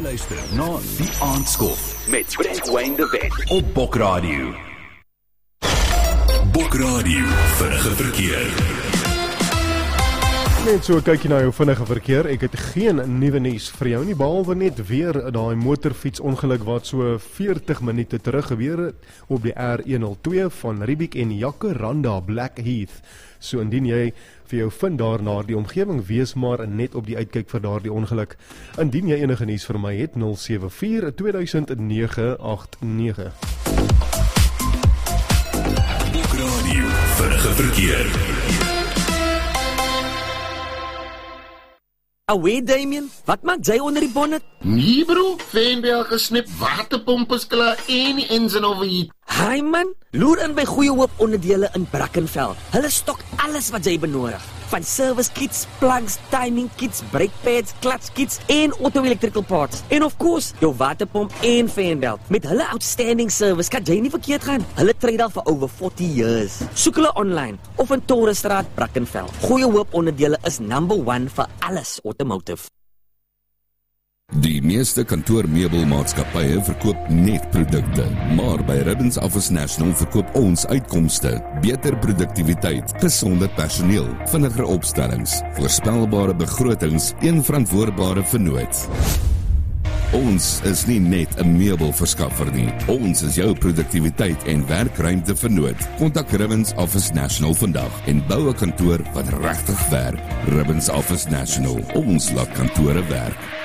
luister na Die Aandskof met Brent Wayne de Wet op Bok Radio. Bok Radio, vinnige verkeer. Net so kyk jy na jou vinnige verkeer. Ek het geen nuwe nuus vir jou nie, behalwe net weer daai motorfietsongeluk wat so 40 minute terug gebeur het op die R102 van Riebeek en Jacaranda Blackheath. So indien jy vir jou vind daar na die omgewing, wees maar net op die uitkyk vir daardie ongeluk. Indien jy enige nuus vir my het, 074 2009 89. Bok Radio, vinnige verkeer. Awee Damien, wat maak jy onder die bonnet? Nee bro, Fendel gesnip, waterpomp is klaar en die engine overheat. Hi man, loer in by Goeie Hoop onderdele in Brackenfell. Hulle stok alles wat jy benodig. Van service kits, plugs, timing kits, brake pads, clutch kits en auto-electrical parts. En of course, jou waterpomp en fanbelt. Met hulle outstanding service kan jy nie verkeerd gaan. Hulle trade al vir over 40 years. Soek hulle online of in Torresstraat, Brackenfell. Goeie Hoop onderdele is number 1 vir alles automotive. Die meeste kantoormeubelmaatskappye verkoop net produkte, maar by Ribbons Office National verkoop ons uitkomste, beter produktiwiteit, gesonde personeel, vinniger opstellings, voorspelbare begrotings en verantwoordbare vennoot. Ons is nie net 'n meubelverskaffer nie, ons is jou produktiwiteit en werkruimte vennoot. Kontak Ribbons Office National vandag en bou 'n kantoor wat regtig werk. Ribbons Office National, ons laat kantore werk.